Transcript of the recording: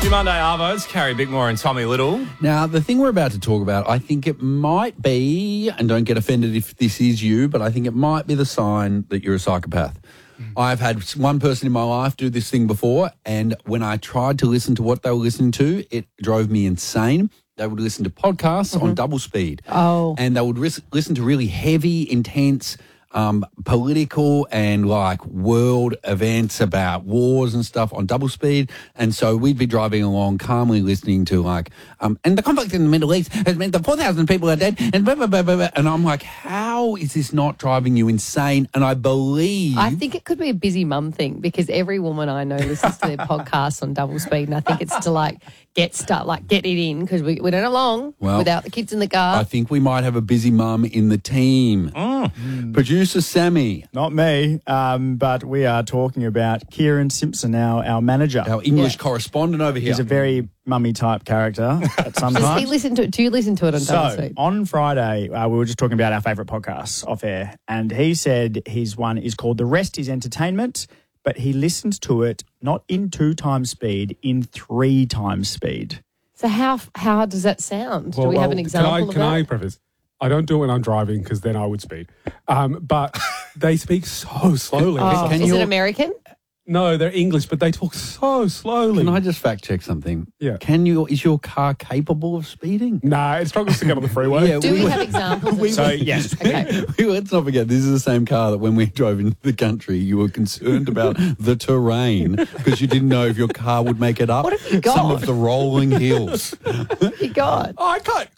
Your Monday Arvos, Carrie Bickmore and Tommy Little. Now, the thing we're about to talk about, I think it might be, and don't get offended if this is you, but I think it might be the sign that you're a psychopath. I've had one person in my life do this thing before, and when I tried to listen to what they were listening to, it drove me insane. They would listen to podcasts on double speed. Oh. And they would listen to really heavy, intense, political and like world events about wars and stuff on double speed. And so we'd be driving along calmly listening to like, and the conflict in the Middle East has meant that 4,000 people are dead and blah, blah, blah, blah, blah. And I'm like, how is this not driving you insane? And I think it could be a busy mum thing because every woman I know listens to their podcasts on double speed, and I think it's to like get it in because we don't have long without the kids in the car. I think we might have a busy mum in the team. Producer Sammy. Not me, but we are talking about Kieran Simpson, our manager. Our English correspondent over here. He's a very mummy type character at some Does times. he listen to it? Do you listen to it on double speed? On Friday, we were just talking about our favourite podcasts off air, and he said his one is called The Rest is Entertainment, but he listens to it not in 2 times speed, in 3 times speed. So how does that sound? Do we have an example of that? Can I preface? I don't do it when I'm driving because then I would speed. But they speak so slowly. Is it American? No, they're English, but they talk so slowly. Can I just fact check something? Yeah. Is your car capable of speeding? Nah, it struggles to get on the freeway. Yeah, Do we have examples? So, yes. Okay. Let's not forget, this is the same car that when we drove into the country, you were concerned about the terrain because you didn't know if your car would make it up. What have you got? Some of the rolling hills. What have you got? I can't.